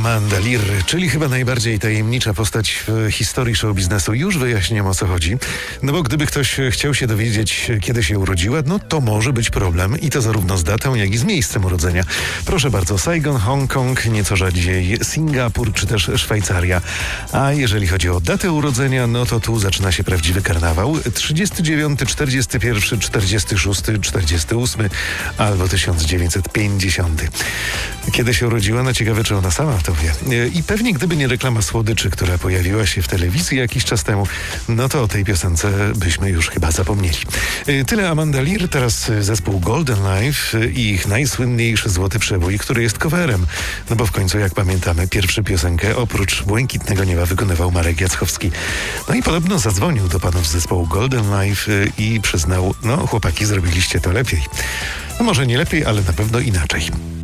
Amanda Lear, czyli chyba najbardziej tajemnicza postać w historii show biznesu. Już wyjaśniam, o co chodzi. No bo gdyby ktoś chciał się dowiedzieć, kiedy się urodziła, no to może być problem i to zarówno z datą, jak i z miejscem urodzenia. Proszę bardzo, Saigon, Hongkong, nieco rzadziej Singapur czy też Szwajcaria. A jeżeli chodzi o datę urodzenia, no to tu zaczyna się prawdziwy karnawał. 39, 41, 46, 48 albo 1950. Kiedy się urodziła? No ciekawe, czy ona sama to wie. I pewnie gdyby nie reklama słodyczy, która pojawiła się w telewizji jakiś czas temu, no to o tej piosence byśmy już chyba zapomnieli. Tyle Amanda Lear, teraz zespół Golden Life i ich najsłynniejszy Złoty Przebój, który jest coverem. No bo w końcu, jak pamiętamy, pierwszą piosenkę oprócz Błękitnego Nieba wykonywał Marek Jackowski. No i podobno zadzwonił do panów z zespołu Golden Life i przyznał, no chłopaki, zrobiliście to lepiej. No może nie lepiej, ale na pewno inaczej.